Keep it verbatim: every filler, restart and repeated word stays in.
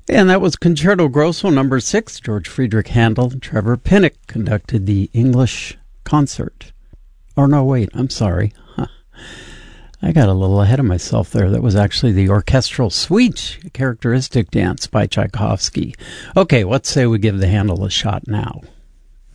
And that was Concerto Grosso number six. George Friedrich Handel and Trevor Pinnock conducted the English concert. Or no, wait, I'm sorry. Huh. I got a little ahead of myself there. That was actually the orchestral suite, a characteristic dance by Tchaikovsky. Okay, let's say we give the Handel a shot now.